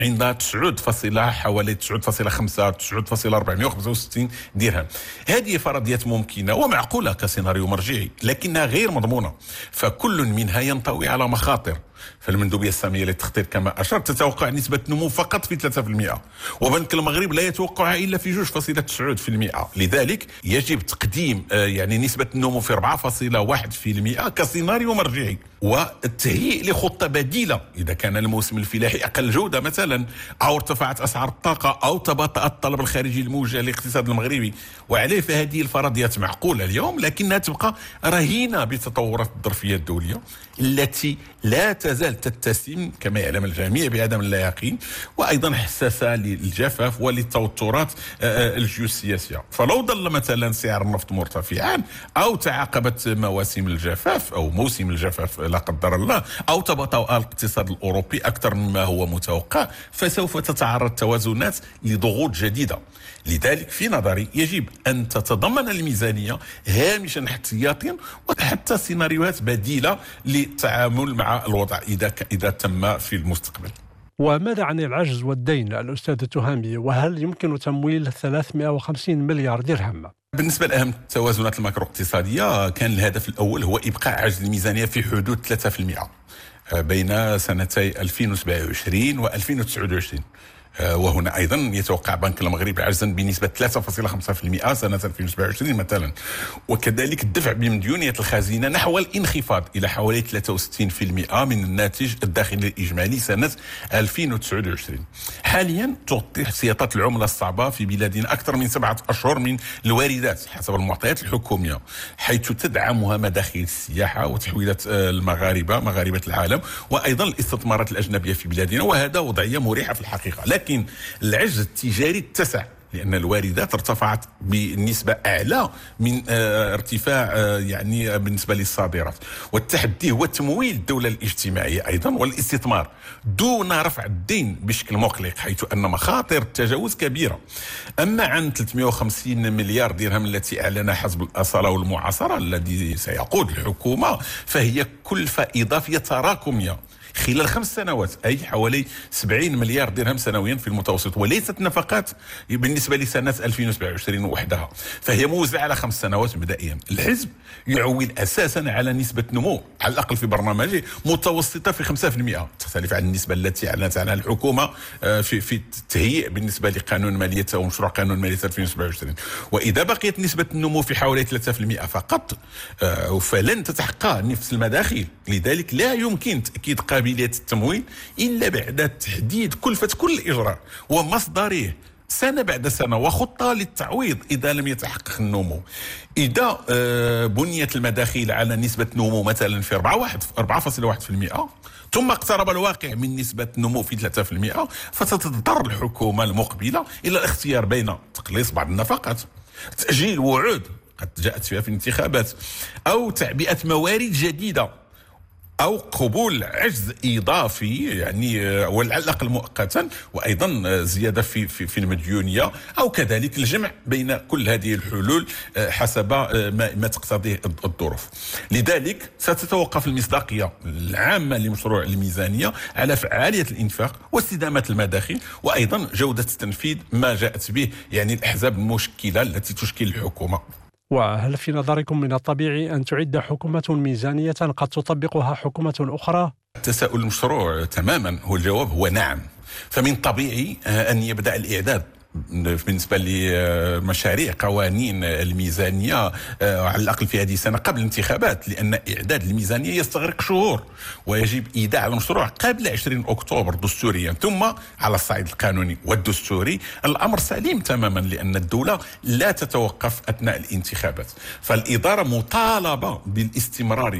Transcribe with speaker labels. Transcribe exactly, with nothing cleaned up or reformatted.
Speaker 1: عندها تسعة فاصلة حوالي تسعة فاصلة خمسة تسعة فاصلة أربعمائة وخمسة وستين درهم. هذه فرضيات ممكنة ومعقولة كسيناريو مرجعي، لكنها غير مضمونة، فكل منها ينطوي على مخاطر. فالمندوبية السامية للتخطيط كما أشرت تتوقع نسبة نمو فقط في ثلاثة بالمئة، وبنك المغرب لا يتوقعها إلا في اثنين فاصلة تسعة بالمئة. لذلك يجب تقديم يعني نسبة النمو في أربعة فاصلة واحد بالمئة كسيناريو مرجعي، والتهيئ لخطة بديلة إذا كان الموسم الفلاحي أقل جودة مثلا، أو ارتفعت أسعار الطاقة، أو تباطأ الطلب الخارجي الموجه للاقتصاد المغربي. وعليه فهذه الفرضيات معقولة اليوم، لكنها تبقى رهينة بتطورات الظرفية الدولية التي لا تزال تتسم كما يعلم الجميع بعدم اللايقين، وأيضا حساسة للجفاف وللتوترات الجيوسياسية. فلو ظل مثلا سعر النفط مرتفعا، أو تعاقبت مواسم الجفاف أو موسم الجفاف لا قدر الله، أو تباطأ الاقتصاد الأوروبي أكثر مما هو متوقع، فسوف تتعرض التوازنات لضغوط جديدة. لذلك في نظري يجب أن تتضمن الميزانية هامشا احتياطيا وحتى سيناريوهات بديلة للتعامل مع الوضع إذا إذا تم في المستقبل.
Speaker 2: وماذا عن العجز والدين الأستاذ التهامي، وهل يمكن تمويل ثلاثمائة وخمسين مليار درهم؟
Speaker 1: بالنسبة لأهم التوازنات الماكرو اقتصادية، كان الهدف الأول هو إبقاء عجز الميزانية في حدود ثلاثة بالمئة بين سنتي ألفين وسبعة وعشرين و ألفين وتسعة وعشرين. وهنا أيضا يتوقع بنك المغرب عجزا بنسبة ثلاثة فاصلة خمسة بالمئة سنة ألفين وسبعة وعشرين مثلا، وكذلك الدفع بمديونية الخزينة نحو الانخفاض إلى حوالي ثلاثة وستين بالمئة من الناتج الداخلي الإجمالي سنة ألفين وتسعة وعشرين. حاليا تغطي احتياطات العملة الصعبة في بلادنا أكثر من سبعة أشهر من الواردات حسب المعطيات الحكومية، حيث تدعمها مداخل السياحة وتحويلات المغاربة مغاربة العالم، وأيضا الاستثمارات الأجنبية في بلادنا، وهذا وضعية مريحة في الحقيقة. لكن العجز التجاري اتسع لأن الواردات ارتفعت بنسبة أعلى من اه ارتفاع اه يعني بالنسبة للصادرات. والتحدي هو تمويل الدولة الاجتماعية أيضا والاستثمار دون رفع الدين بشكل مقلق، حيث أن مخاطر التجاوز كبيرة. أما عن ثلاثمائة وخمسين مليار درهم التي أعلنها حزب الأصالة والمعاصرة الذي سيقود الحكومة، فهي كلفة إضافية تراكمية خلال خمس سنوات، أي حوالي سبعين مليار درهم سنويا في المتوسط، وليست نفقات بالنسبة لسنة ألفين وسبعة وعشرين وحدها، فهي موزعة على خمس سنوات مبدئيا. الحزب يعول أساسا على نسبة نمو على الأقل في برنامجه متوسطة في خمسة بالمئة، تختلف عن النسبة التي أعلنت عنها الحكومة في في التهيئ بالنسبة لقانون مالية أو مشروع قانون مالية ألفين وسبعة وعشرين. وإذا بقيت نسبة النمو في حوالي ثلاثة بالمئة فقط فلن تتحقق نفس المداخيل. لذلك لا يمكن تأكيد قابلية التمويل إلا بعد تحديد كلفة كل إجراء ومصدره سنة بعد سنة، وخطة للتعويض إذا لم يتحقق النمو. إذا بنيت المداخيل على نسبة نمو مثلا في أربعة فاصلة واحد بالمئة ثم اقترب الواقع من نسبة نمو في ثلاثة بالمئة، فتضطر الحكومة المقبلة إلى الاختيار بين تقليص بعض النفقات، تأجيل وعود قد جاءت فيها في الانتخابات، أو تعبئة موارد جديدة، أو قبول عجز إضافي يعني وعلى الأقل مؤقتا، وأيضا زيادة في في في المديونية، أو كذلك الجمع بين كل هذه الحلول حسب ما, ما تقتضيه الظروف. لذلك ستتوقف المصداقية العامة لمشروع الميزانية على فعالية الإنفاق واستدامة المداخل، وأيضا جودة تنفيذ ما جاءت به يعني الأحزاب المشكلة التي تشكل الحكومة.
Speaker 2: وهل في نظركم من الطبيعي أن تعد حكومة ميزانية قد تطبقها حكومة أخرى؟
Speaker 1: تساؤل المشروع تماما، هو الجواب هو نعم. فمن طبيعي أن يبدأ الإعداد بالنسبة لمشاريع قوانين الميزانية على الأقل في هذه السنة قبل الانتخابات، لأن إعداد الميزانية يستغرق شهور، ويجب إيداع المشروع قبل عشرين أكتوبر دستوريا. ثم على الصعيد القانوني والدستوري الأمر سليم تماما، لأن الدولة لا تتوقف أثناء الانتخابات، فالإدارة مطالبة بالاستمرار